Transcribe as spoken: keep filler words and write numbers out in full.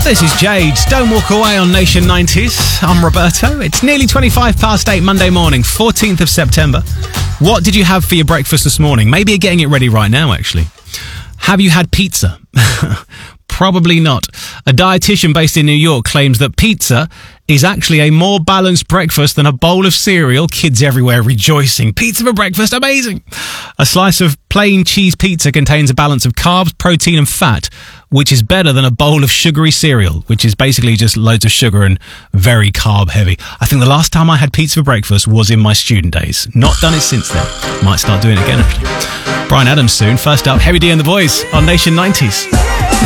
This is Jade. Don't walk away on Nation nineties. I'm Roberto. It's nearly twenty-five past eight Monday morning, fourteenth of September. What did you have for your breakfast this morning? Maybe you're getting it ready right now, actually. Have you had pizza? Probably not. A dietitian based in New York claims that pizza is actually a more balanced breakfast than a bowl of cereal. Kids everywhere rejoicing. Pizza for breakfast, amazing. A slice of plain cheese pizza contains a balance of carbs, protein and fat, which is better than a bowl of sugary cereal, which is basically just loads of sugar and very carb heavy. I think the last time I had pizza for breakfast was in my student days. Not done it since then. Might start doing it again, actually. Brian Adams soon. First up, Heavy D and the Boys on Nation nineties.